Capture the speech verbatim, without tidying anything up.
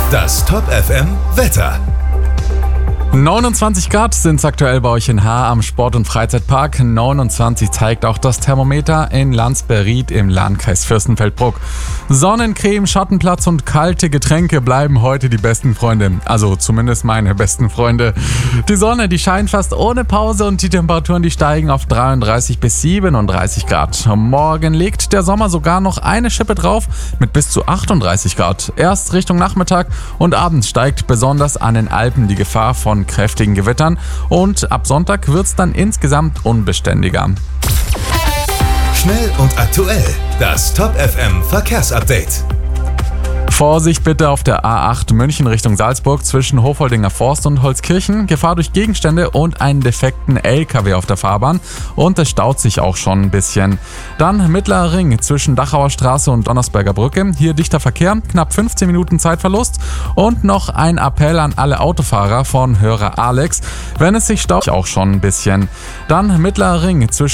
Das Top F M Wetter. neunundzwanzig Grad sind es aktuell bei euch in Haar am Sport- und Freizeitpark. neunundzwanzig zeigt auch das Thermometer in Landsberg im Landkreis Fürstenfeldbruck. Sonnencreme, Schattenplatz und kalte Getränke bleiben heute die besten Freunde. Also zumindest meine besten Freunde. Die Sonne, die scheint fast ohne Pause und die Temperaturen, die steigen auf dreiunddreißig bis siebenunddreißig Grad. Morgen legt der Sommer sogar noch eine Schippe drauf mit bis zu achtunddreißig Grad. Erst Richtung Nachmittag und abends steigt besonders an den Alpen die Gefahr von kräftigen Gewittern und ab Sonntag wird es dann insgesamt unbeständiger. Schnell und aktuell. Das Top F M Verkehrsupdate. Vorsicht bitte auf der A acht München Richtung Salzburg zwischen Hofoldinger Forst und Holzkirchen. Gefahr durch Gegenstände und einen defekten L K W auf der Fahrbahn. Und es staut sich auch schon ein bisschen. Dann Mittlerer Ring zwischen Dachauer Straße und Donnersberger Brücke. Hier dichter Verkehr, knapp fünfzehn Minuten Zeitverlust. Und noch ein Appell an alle Autofahrer von Hörer Alex. Wenn es sich staut, auch schon ein bisschen. Dann Mittlerer Ring zwischen